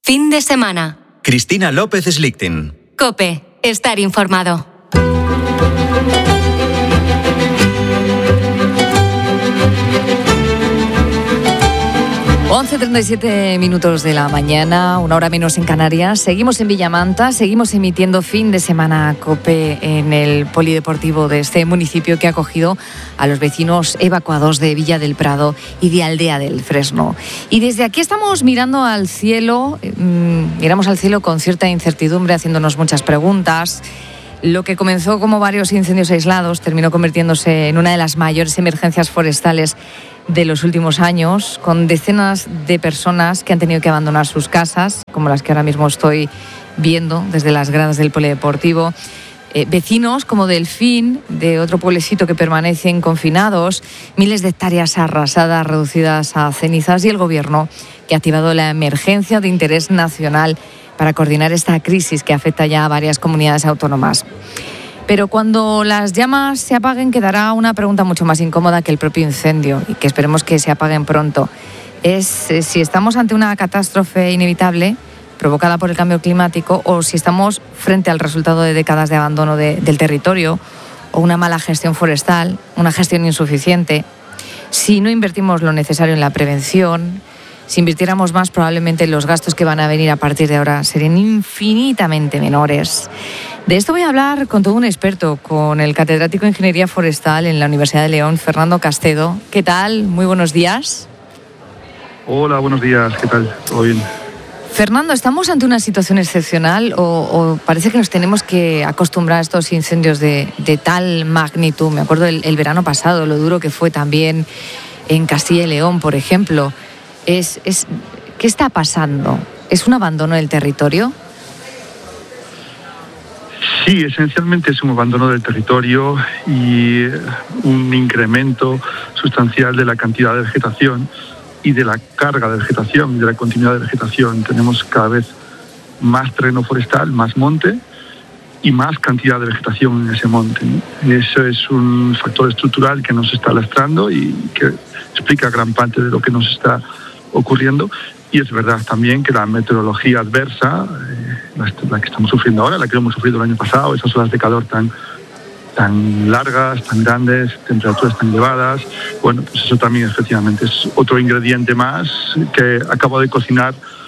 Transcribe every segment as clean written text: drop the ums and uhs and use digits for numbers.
Fin de semana. Cristina López Slichting. COPE. Estar informado. Once 37 minutos de la mañana, una hora menos en Canarias. Seguimos en Villamanta, seguimos emitiendo Fin de Semana COPE en el polideportivo de este municipio que ha acogido a los vecinos evacuados de Villa del Prado y de Aldea del Fresno. Y desde aquí estamos mirando al cielo, miramos al cielo con cierta incertidumbre, haciéndonos muchas preguntas. Lo que comenzó como varios incendios aislados terminó convirtiéndose en una de las mayores emergencias forestales de los últimos años, con decenas de personas que han tenido que abandonar sus casas, como las que ahora mismo estoy viendo desde las gradas del polideportivo. Vecinos como Delfín, de otro pueblecito, que permanecen confinados, miles de hectáreas arrasadas, reducidas a cenizas, y el Gobierno, que ha activado la emergencia de interés nacional para coordinar esta crisis que afecta ya a varias comunidades autónomas. Pero cuando las llamas se apaguen, quedará una pregunta mucho más incómoda que el propio incendio, y que esperemos que se apaguen pronto. Es si estamos ante una catástrofe inevitable provocada por el cambio climático, o si estamos frente al resultado de décadas de abandono del territorio, o una mala gestión forestal, una gestión insuficiente. Si no invertimos lo necesario en la prevención, si invirtiéramos más, probablemente los gastos que van a venir a partir de ahora serían infinitamente menores. De esto voy a hablar con todo un experto, con el catedrático de Ingeniería Forestal en la Universidad de León, Fernando Castedo. ¿Qué tal? Muy buenos días. Hola, buenos días. ¿Qué tal? ¿Todo bien? Fernando, ¿estamos ante una situación excepcional o parece que nos tenemos que acostumbrar a estos incendios de tal magnitud? Me acuerdo el verano pasado, lo duro que fue también en Castilla y León, por ejemplo. ¿Qué está pasando? ¿Es un abandono del territorio? Sí, esencialmente es un abandono del territorio y un incremento sustancial de la cantidad de vegetación y de la carga de vegetación, de la continuidad de vegetación. Tenemos cada vez más terreno forestal, más monte y más cantidad de vegetación en ese monte, ¿no? Eso es un factor estructural que nos está lastrando y que explica gran parte de lo que nos está ocurriendo. Y es verdad también que la meteorología adversa, la que estamos sufriendo ahora, la que hemos sufrido el año pasado, esas olas de calor tan largas, tan grandes, temperaturas tan elevadas, bueno, pues eso también efectivamente es otro ingrediente más que acaba de cocinar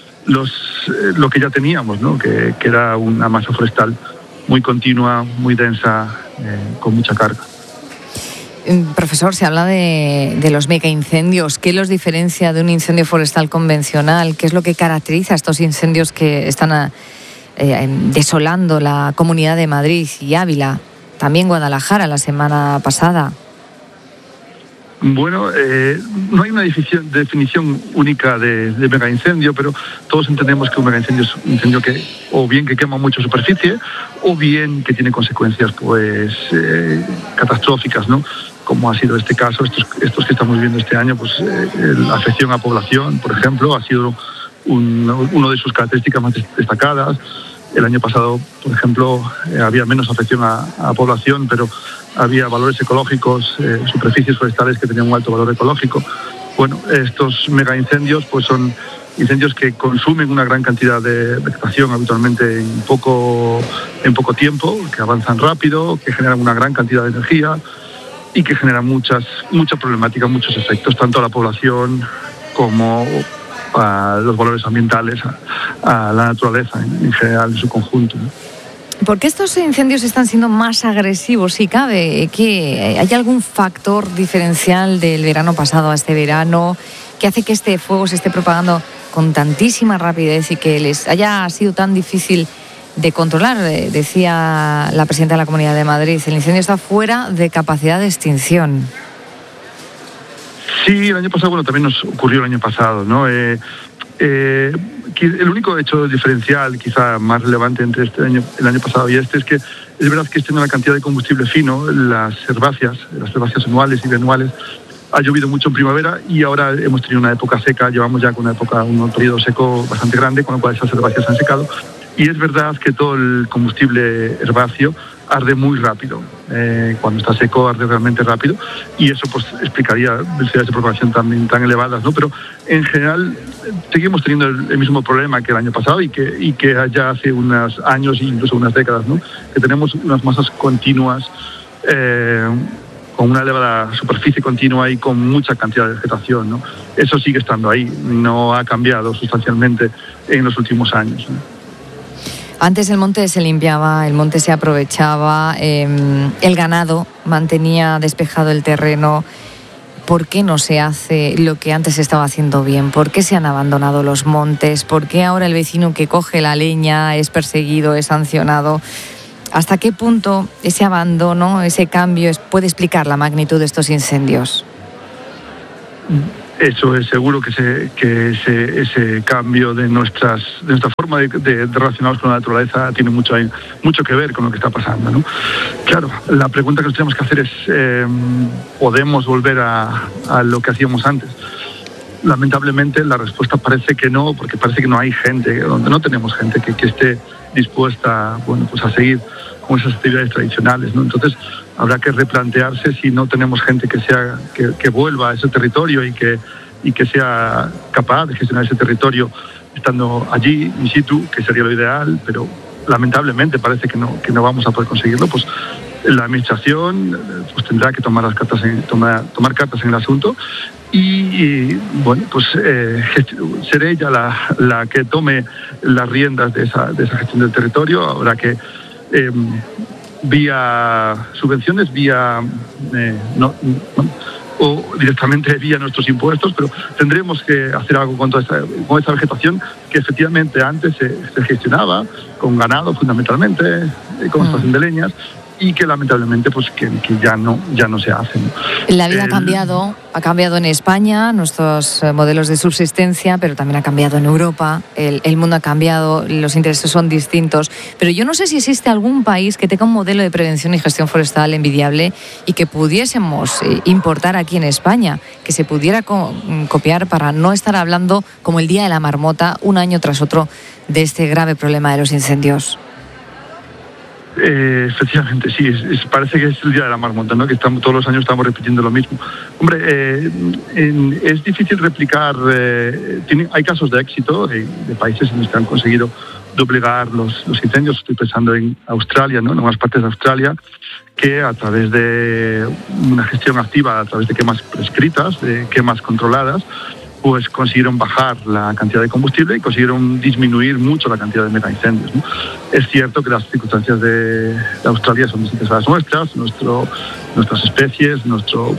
lo que ya teníamos, ¿no? Que era una masa forestal muy continua, muy densa, con mucha carga. Profesor, se habla de los megaincendios. ¿Qué los diferencia de un incendio forestal convencional? ¿Qué es lo que caracteriza a estos incendios que están desolando la Comunidad de Madrid y Ávila? También Guadalajara la semana pasada. Bueno, no hay una definición única de megaincendio, pero todos entendemos que un megaincendio es un incendio que o bien que quema mucha superficie o bien que tiene consecuencias catastróficas, ¿no? Como ha sido este caso, estos que estamos viendo este año, pues la afección a población, por ejemplo, ha sido uno de sus características más destacadas. El año pasado, por ejemplo, había menos afección a población, pero había valores ecológicos, superficies forestales que tenían un alto valor ecológico. Bueno, estos megaincendios pues son incendios que consumen una gran cantidad de vegetación habitualmente en poco tiempo, que avanzan rápido, que generan una gran cantidad de energía y que generan mucha problemática, muchos efectos, tanto a la población como a los valores ambientales, a la naturaleza en general, en su conjunto, ¿no? ¿Por qué estos incendios están siendo más agresivos, si cabe? ¿Hay algún factor diferencial del verano pasado a este verano que hace que este fuego se esté propagando con tantísima rapidez y que les haya sido tan difícil de controlar? Decía la presidenta de la Comunidad de Madrid, el incendio está fuera de capacidad de extinción. Sí, el año pasado, bueno, también nos ocurrió el año pasado, ¿no? El único hecho diferencial, quizá más relevante entre el año pasado y este, es que es verdad que la cantidad de combustible fino, las herbáceas anuales y bianuales, ha llovido mucho en primavera y ahora hemos tenido una época seca, llevamos ya con un periodo seco bastante grande, con lo cual esas herbáceas se han secado. Y es verdad que todo el combustible herbáceo arde muy rápido. Cuando está seco arde realmente rápido, y eso pues explicaría velocidades de propagación tan elevadas, ¿no? Pero en general seguimos teniendo el mismo problema que el año pasado y que ya hace unos años e incluso unas décadas, ¿no? Que tenemos unas masas continuas con una elevada superficie continua y con mucha cantidad de vegetación, ¿no? Eso sigue estando ahí, no ha cambiado sustancialmente en los últimos años, ¿no? Antes el monte se limpiaba, el monte se aprovechaba, el ganado mantenía despejado el terreno. ¿Por qué no se hace lo que antes se estaba haciendo bien? ¿Por qué se han abandonado los montes? ¿Por qué ahora el vecino que coge la leña es perseguido, es sancionado? ¿Hasta qué punto ese abandono, ese cambio puede explicar la magnitud de estos incendios? Eso es seguro que ese cambio de nuestra forma de relacionarnos con la naturaleza tiene mucho que ver con lo que está pasando, ¿no? Claro, la pregunta que nos tenemos que hacer es, ¿podemos volver a lo que hacíamos antes? Lamentablemente la respuesta parece que no, porque parece que no hay gente, donde no tenemos gente que esté dispuesta, bueno, pues a seguir con esas actividades tradicionales, ¿no? Entonces habrá que replantearse si no tenemos gente que vuelva a ese territorio y que sea capaz de gestionar ese territorio estando allí in situ, que sería lo ideal, pero lamentablemente parece que no vamos a poder conseguirlo. Pues la administración pues tendrá que tomar cartas en el asunto y bueno, pues seré ella la que tome las riendas de esa gestión del territorio. Habrá que vía subvenciones, o directamente vía nuestros impuestos, pero tendremos que hacer algo con esa vegetación que efectivamente antes se gestionaba con ganado fundamentalmente, con extracción de leñas, y que lamentablemente pues que ya no se hace, ¿no? La vida ha cambiado en España, nuestros modelos de subsistencia, pero también ha cambiado en Europa, el mundo ha cambiado, los intereses son distintos, pero yo no sé si existe algún país que tenga un modelo de prevención y gestión forestal envidiable y que pudiésemos importar aquí en España, que se pudiera copiar para no estar hablando como el Día de la Marmota un año tras otro de este grave problema de los incendios. Efectivamente, sí, parece que es el Día de la Marmota, ¿no? Que todos los años estamos repitiendo lo mismo. Hombre, es difícil replicar, hay casos de éxito de países en los que han conseguido doblegar los incendios. Estoy pensando en Australia, ¿no? En algunas partes de Australia, que a través de una gestión activa, a través de quemas prescritas, de quemas controladas, pues consiguieron bajar la cantidad de combustible y consiguieron disminuir mucho la cantidad de megaincendios, ¿no? Es cierto que las circunstancias de Australia son distintas a las nuestras, nuestras especies, nuestro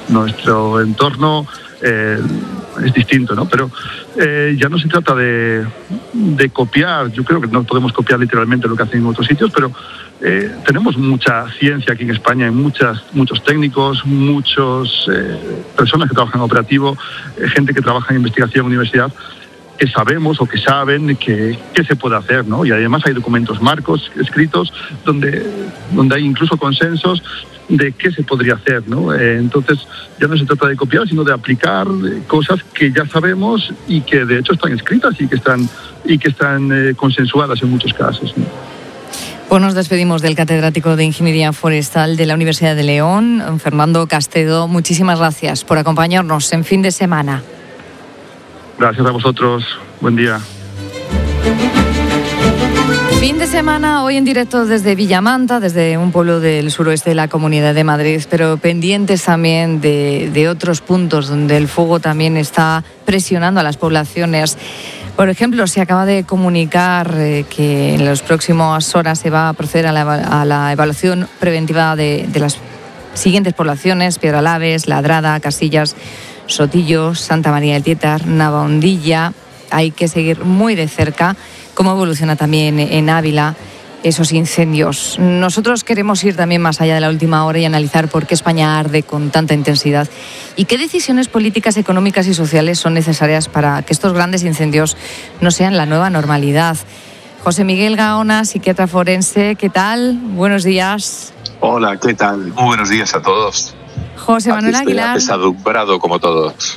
entorno es distinto, ¿no? Pero ya no se trata de copiar. Yo creo que no podemos copiar literalmente lo que hacen en otros sitios, pero tenemos mucha ciencia aquí en España, muchos técnicos, muchas personas que trabajan en operativo, gente que trabaja en investigación en universidad, que sabemos o que saben qué se puede hacer, ¿no? Y además hay documentos marcos escritos donde hay incluso consensos de qué se podría hacer, ¿no? Entonces ya no se trata de copiar, sino de aplicar cosas que ya sabemos y que de hecho están escritas y que están consensuadas en muchos casos, ¿no? Pues nos despedimos del catedrático de Ingeniería Forestal de la Universidad de León, Fernando Castedo. Muchísimas gracias por acompañarnos en Fin de Semana. Gracias a vosotros. Buen día. Fin de semana, hoy en directo desde Villamanta, desde un pueblo del suroeste de la Comunidad de Madrid, pero pendientes también de otros puntos donde el fuego también está presionando a las poblaciones. Por ejemplo, se acaba de comunicar que en las próximas horas se va a proceder a la evaluación preventiva de las siguientes poblaciones: Piedralaves, Ladrada, Casillas, Sotillo, Santa María del Tietar, Navahondilla. Hay que seguir muy de cerca cómo evoluciona también en Ávila esos incendios. Nosotros queremos ir también más allá de la última hora y analizar por qué España arde con tanta intensidad y qué decisiones políticas, económicas y sociales son necesarias para que estos grandes incendios no sean la nueva normalidad. José Miguel Gaona, psiquiatra forense, ¿qué tal? Buenos días. Hola, ¿qué tal? Muy buenos días a todos. José Manuel Aguilar. Apesadumbrado como todos.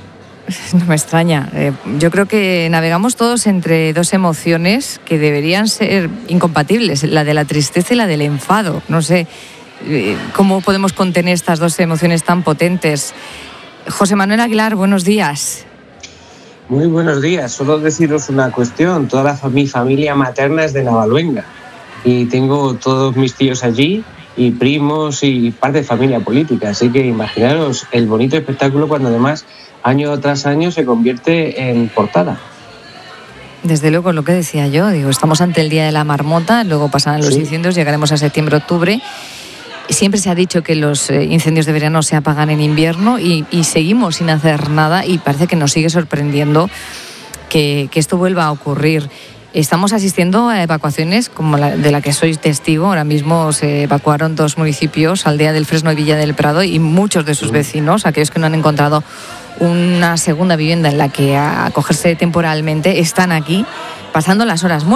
No me extraña. Yo creo que navegamos todos entre dos emociones que deberían ser incompatibles, la de la tristeza y la del enfado. No sé cómo podemos contener estas dos emociones tan potentes. José Manuel Aguilar, buenos días. Muy buenos días. Solo deciros una cuestión. Toda mi familia materna es de Navaluenga y tengo todos mis tíos allí y primos y parte de familia política. Así que imaginaros el bonito espectáculo cuando además año tras año se convierte en portada. Desde luego, lo que decía yo, estamos ante el Día de la Marmota, luego pasarán los incendios, llegaremos a septiembre, octubre. Siempre se ha dicho que los incendios de verano se apagan en invierno y seguimos sin hacer nada y parece que nos sigue sorprendiendo que esto vuelva a ocurrir. Estamos asistiendo a evacuaciones como de la que soy testigo. Ahora mismo se evacuaron 2 municipios, Aldea del Fresno y Villa del Prado, y muchos de sus vecinos, aquellos que no han encontrado una segunda vivienda en la que acogerse temporalmente, están aquí pasando las horas muertas.